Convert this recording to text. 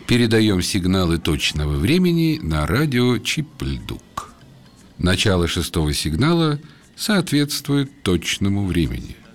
Передаем сигналы точного времени на радио Чип-Льдук. Начало 6-го сигнала соответствует точному времени.